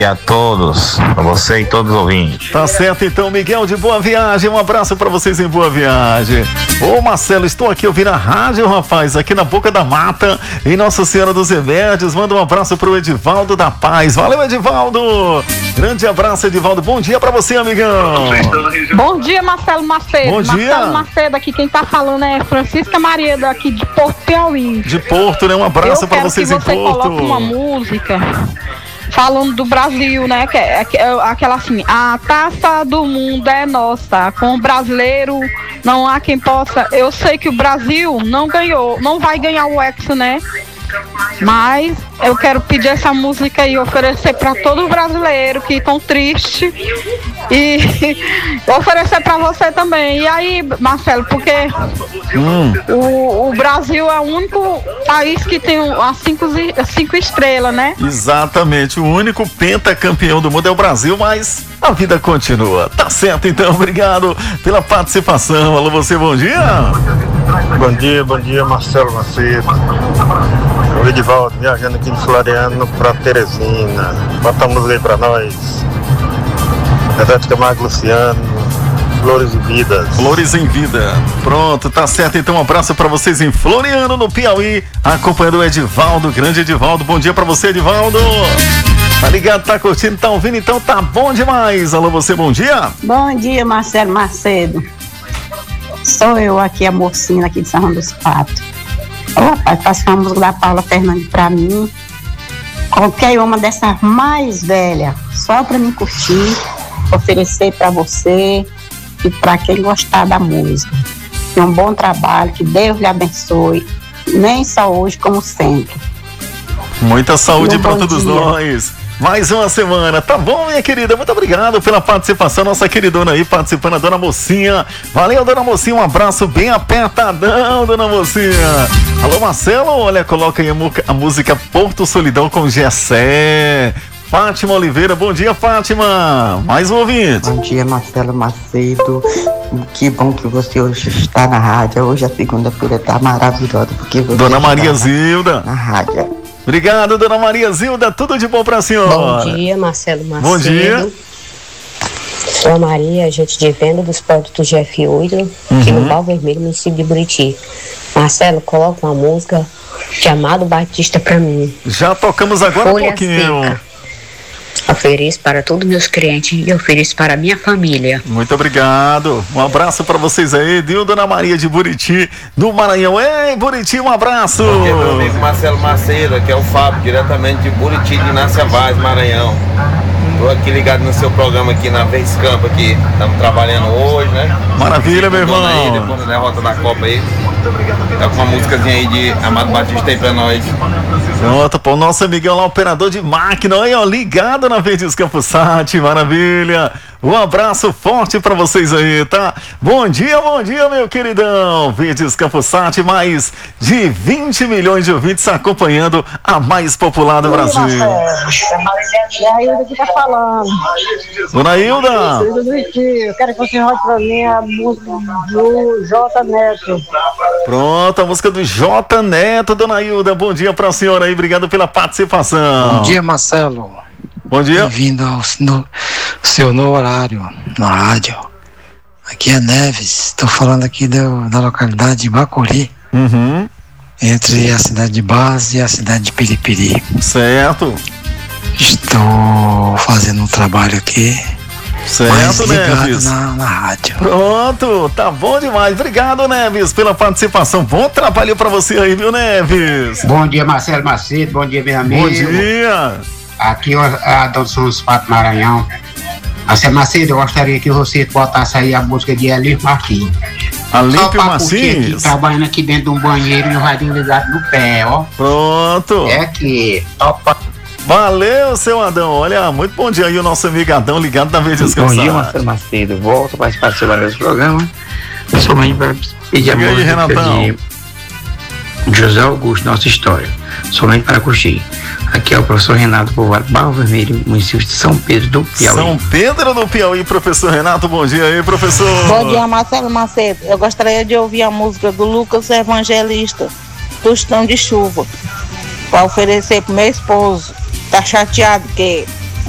E a todos, a você e todos os ouvintes. Tá certo, então, Miguel de Boa Viagem, um abraço pra vocês em Boa Viagem. Ô Marcelo, estou aqui ouvindo a rádio, rapaz, aqui na Boca da Mata, em Nossa Senhora dos Remédios. Manda um abraço pro Edivaldo da Paz. Valeu, Edivaldo. Grande abraço, Edivaldo. Bom dia pra você, amigão. Bom dia, Marcelo Macedo. Bom dia. Marcelo Macedo aqui, quem tá falando é Francisca Maria daqui de Porto Piauí. De Porto, né? Um abraço pra vocês em Porto. Eu quero que você coloque uma música falando do Brasil, né? Que é aquela assim: a taça do mundo é nossa, com o brasileiro não há quem possa. Eu sei que o Brasil não ganhou, não vai ganhar o Hexa, né? Mas eu quero pedir essa música e oferecer para todo brasileiro que estão tristes e oferecer para você também. E aí, Marcelo, porque o Brasil é o único país que tem as cinco estrelas, né? Exatamente, o único pentacampeão do mundo é o Brasil, mas a vida continua. Tá certo, então, obrigado pela participação. Alô, você, bom dia. Bom dia, Marcelo Macedo. O Edivaldo, viajando aqui de Floriano pra Teresina. Bota a música aí pra nós. Renato Camargo, Luciano, Flores e Vidas. Flores em Vida. Pronto, tá certo. Então, um abraço pra vocês em Floriano, no Piauí, acompanhando o Edivaldo, grande Edivaldo. Bom dia pra você, Edivaldo. Tá ligado, tá curtindo, tá ouvindo, então tá bom demais. Alô, você, bom dia. Bom dia, Marcelo Macedo. Sou eu aqui, a mocinha aqui de São João dos Patos. Ô, rapaz, passa uma música da Paula Fernandes pra mim. Qualquer uma dessas mais velha, só pra mim curtir, oferecer pra você e pra quem gostar da música. Tenha um bom trabalho, que Deus lhe abençoe, nem só hoje, como sempre. Muita saúde pra todos dia. nós. Mais uma semana, tá bom, minha querida? Muito obrigado pela participação, nossa queridona aí participando, a dona Mocinha. Valeu, dona Mocinha, um abraço bem apertadão, dona Mocinha. Alô, Marcelo, olha, coloca aí a música Porto Solidão com Gessé. Fátima Oliveira, bom dia, Fátima. Mais um ouvinte. Bom dia, Marcelo Macedo. Que bom que você hoje está na rádio. Hoje a segunda-feira tá maravilhosa, porque você Dona Maria Zilda. Na rádio. Obrigado, dona Maria Zilda. Tudo de bom pra senhora. Bom dia, Marcelo Macedo. Bom dia. Sou a Maria, agente de venda dos produtos GF8, aqui no Val Vermelho, município de Buriti. Marcelo, coloca uma música de Amado Batista pra mim. Já tocamos agora Folha um pouquinho. Seca. Ofereço para todos meus clientes e ofereço para minha família. Muito obrigado. Um abraço para vocês aí, Dil, dona Maria de Buriti, do Maranhão. Ei, Buriti, um abraço. Bom dia, meu amigo Marcelo Macedo, que é o Fábio, diretamente de Buriti, de Inácia Vaz, Maranhão. Estou aqui ligado no seu programa aqui na Vez Campo aqui. Estamos trabalhando hoje, né? Maravilha, meu irmão. Aí, depois da derrota da Copa aí. Tá com uma músicazinha aí de Amado Batista aí pra nós. Pronto, pô, nosso amigão lá, operador de máquina, aí, ó, ligado na Verdes Campos Sat, maravilha. Um abraço forte pra vocês aí, tá? Bom dia, meu queridão. Verdes Campos Sat, mais de 20 milhões de ouvintes acompanhando a mais popular do Brasil. E a Hilda que tá falando. Dona Hilda. Eu quero que você rote pra mim a música do J Neto. Pronto, a música do J Neto, dona Hilda. Bom dia pra senhora aí, obrigado pela participação. Bom dia, Marcelo. Bom dia. Bem-vindo ao seu novo horário na rádio. Aqui é Neves, estou falando aqui da localidade de Bacuri. Entre a cidade de Base e a cidade de Piripiri. Certo. Estou fazendo um trabalho aqui. Certo, Neves. Na rádio. Pronto, tá bom demais. Obrigado, Neves, pela participação. Bom trabalho pra você aí, viu, Neves? Bom dia, Marcelo Macedo. Bom dia, meu amigo. Bom dia. Aqui é a Dona São dos Patos, Maranhão. Marcelo Macedo, eu gostaria que você botasse aí a música de Alípio Martins. Alípio Martins? Trabalhando aqui dentro de um banheiro e o radinho ligado no pé, ó. Pronto. É aqui, topa. Valeu, seu Adão. Olha, muito bom dia aí o nosso amigo Adão ligado na Verdes Campos. Bom dia, Marcelo Macedo. Volto para participar desse programa. Somente para pedir a música de José Augusto, Nossa História. Somente para curtir. Aqui é o professor Renato Povoado, Barro Vermelho, município de São Pedro do Piauí. São Pedro do Piauí, professor Renato, bom dia aí, professor. Bom dia, Marcelo Macedo. Eu gostaria de ouvir a música do Lucas Evangelista, Tostão de Chuva, para oferecer pro meu esposo. Tá chateado que